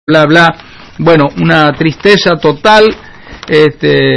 bla, bla. Bueno, una tristeza total, y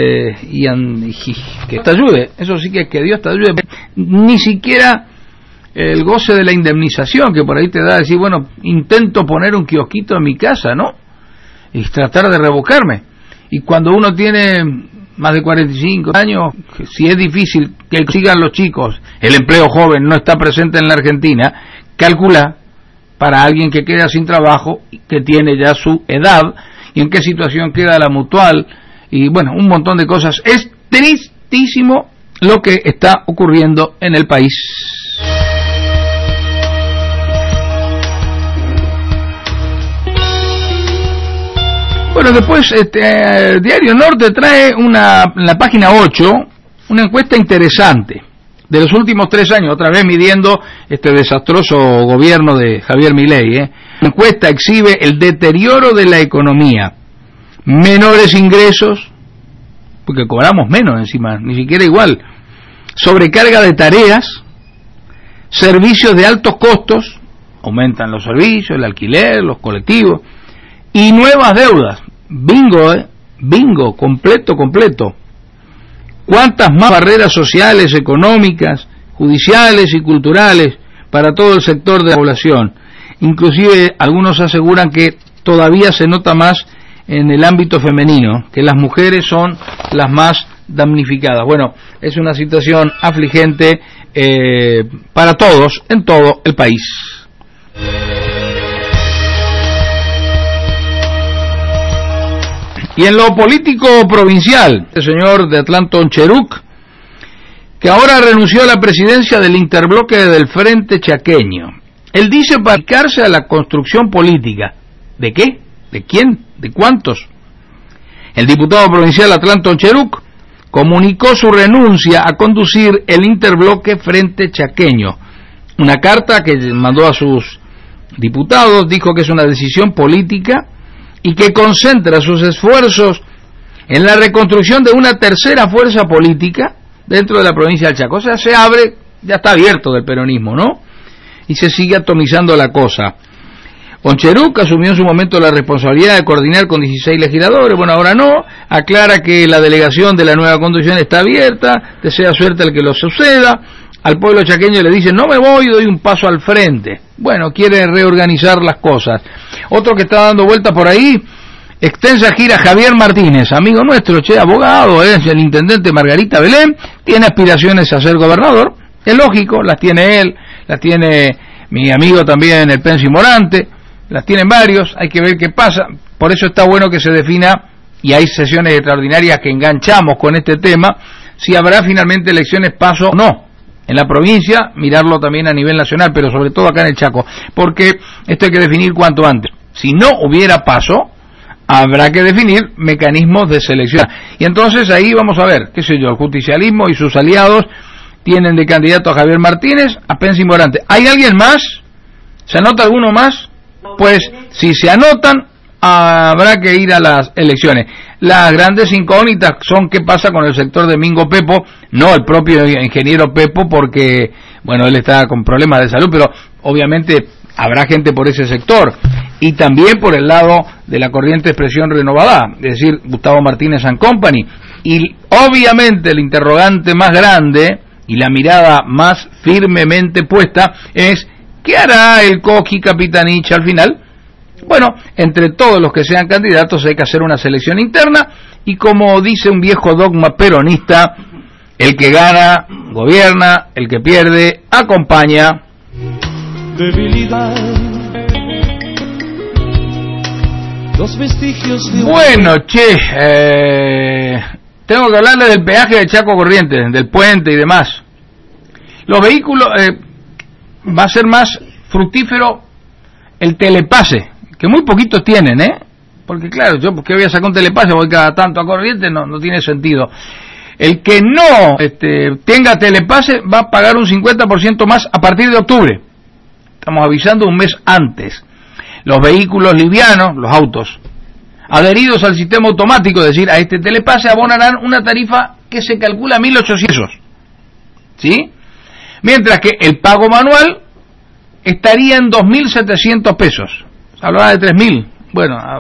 que te ayude, eso sí que Dios te ayude. Ni siquiera el goce de la indemnización que por ahí te da, decir, bueno, intento poner un kiosquito en mi casa, ¿no? Y tratar de revocarme. Y cuando uno tiene más de 45 años, si es difícil que sigan los chicos, el empleo joven no está presente en la Argentina, calcula para alguien que queda sin trabajo, que tiene ya su edad, y en qué situación queda la Mutual, y bueno, un montón de cosas. Es tristísimo lo que está ocurriendo en el país. Bueno, después Diario Norte trae en la página 8 una encuesta interesante de los últimos 3 años, otra vez midiendo este desastroso gobierno de Javier Milei. La encuesta exhibe el deterioro de la economía, menores ingresos, porque cobramos menos encima, ni siquiera igual, sobrecarga de tareas, servicios de altos costos, aumentan los servicios, el alquiler, los colectivos, y nuevas deudas. Bingo, completo. ¿Cuántas más barreras sociales, económicas, judiciales y culturales para todo el sector de la población? Inclusive algunos aseguran que todavía se nota más en el ámbito femenino, que las mujeres son las más damnificadas. Bueno, es una situación afligente para todos en todo el país. Y en lo político provincial, el señor de Atlantón Cheruc, que ahora renunció a la presidencia del interbloque del Frente Chaqueño. Él dice para dedicarse a la construcción política. ¿De qué? ¿De quién? ¿De cuántos? El diputado provincial Atlantón Cheruc comunicó su renuncia a conducir el interbloque Frente Chaqueño. Una carta que mandó a sus diputados, dijo que es una decisión política y que concentra sus esfuerzos en la reconstrucción de una tercera fuerza política dentro de la provincia del Chaco. O sea, se abre, ya está abierto del peronismo, ¿no? Y se sigue atomizando la cosa. Cheruc asumió en su momento la responsabilidad de coordinar con 16 legisladores, bueno, ahora no, aclara que la delegación de la nueva conducción está abierta, desea suerte al que lo suceda, al pueblo chaqueño le dice, no me voy, doy un paso al frente. Bueno, quiere reorganizar las cosas. Otro que está dando vuelta por ahí, extensa gira Javier Martínez, amigo nuestro, abogado, es el intendente Margarita Belén, tiene aspiraciones a ser gobernador, es lógico, las tiene él, las tiene mi amigo también el Pensi Morante, las tienen varios, hay que ver qué pasa, por eso está bueno que se defina, y hay sesiones extraordinarias que enganchamos con este tema, si habrá finalmente elecciones paso o no. En la provincia, mirarlo también a nivel nacional, pero sobre todo acá en el Chaco, porque esto hay que definir cuanto antes. Si no hubiera paso, habrá que definir mecanismos de selección. Y entonces ahí vamos a ver, qué sé yo, el justicialismo y sus aliados tienen de candidato a Javier Martínez, a Pensi Morante. ¿Hay alguien más? ¿Se anota alguno más? Pues si se anotan, habrá que ir a las elecciones. Las grandes incógnitas son qué pasa con el sector de Mingo Pepo, no el propio ingeniero Pepo, porque, bueno, él está con problemas de salud, pero obviamente habrá gente por ese sector, y también por el lado de la corriente Expresión Renovada, es decir, Gustavo Martínez and Company, y obviamente el interrogante más grande, y la mirada más firmemente puesta, es ¿qué hará el Coqui Capitanich al final? Bueno, entre todos los que sean candidatos hay que hacer una selección interna y como dice un viejo dogma peronista, el que gana, gobierna, el que pierde, acompaña. Debilidad. Los vestigios de... Bueno, tengo que hablarle del peaje de Chaco Corrientes, del puente y demás. Los vehículos, va a ser más fructífero el telepase, que muy poquitos tienen, porque claro, yo porque voy a sacar un telepase, voy cada tanto a Corrientes, no tiene sentido. El que no tenga telepase va a pagar un 50% más a partir de octubre. Estamos avisando un mes antes. Los vehículos livianos, los autos, adheridos al sistema automático, es decir, a este telepase abonarán una tarifa que se calcula 1.800 pesos, ¿sí? Mientras que el pago manual estaría en 2.700 pesos. Se hablaba de 3.000. Bueno,